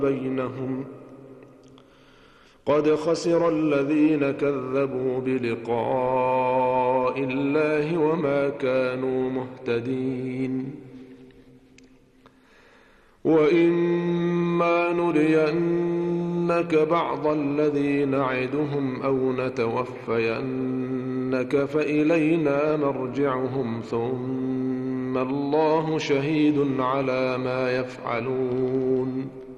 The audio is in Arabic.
بينهم قد خسر الذين كذبوا بلقاء الله وما كانوا مهتدين وإما نرينك بعض الذي نعدهم أو نتوفينك فإلينا مرجعهم ثم الله شهيد على ما يفعلون